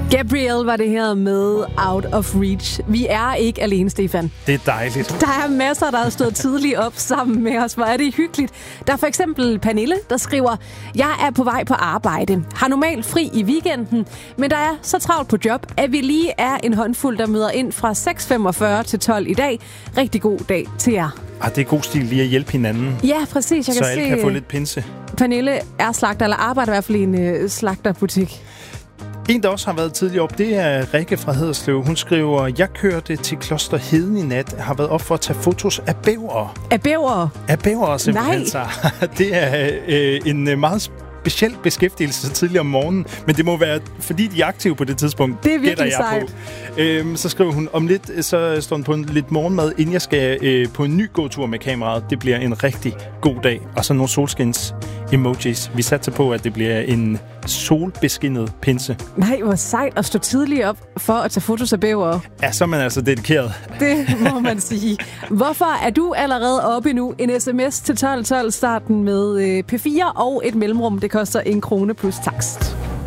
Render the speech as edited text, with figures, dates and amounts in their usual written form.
Gabrielle var det her med Out of Reach. Vi er ikke alene, Stefan. Det er dejligt. Der er masser, der har stået tidligt op sammen med os. Hvor er det hyggeligt. Der er for eksempel Pernille, der skriver: Jeg er på vej på arbejde. Har normalt fri i weekenden, men der er så travlt på job, at vi lige er en håndfuld, der møder ind fra 6:45 til 12 i dag. Rigtig god dag til jer. Det er god stil lige at hjælpe hinanden. Ja, præcis. Jeg så kan alle se, kan få lidt pinse. Pernille er slagter, eller arbejder i hvert fald i en slagterbutik. En, der også har været tidligere op, det er Rikke fra Haderslev. Hun skriver: Jeg kørte til Kloster Heden i nat. Har været op for at tage fotos af bævere. Af bævere? Af bævere, simpelthen. Nej. Så det er en meget speciel beskæftigelse tidligere om morgenen, men det må være, fordi de er aktive på det tidspunkt. Det er virkelig sejt. Så skriver hun: Om lidt, så står hun på lidt morgenmad, inden jeg skal på en ny gåtur med kameraet. Det bliver en rigtig god dag. Og så nogle solskins emojis. Vi satser på, at det bliver en solbeskinnet pinse. Nej, hvor sejt at stå tidligt op for at tage fotos af bævere. Ja, så er man altså dedikeret. Det må man sige. Hvorfor er du allerede oppe nu? En sms til 1212, starten med P4 og et mellemrum. Det koster 1 krone plus takst.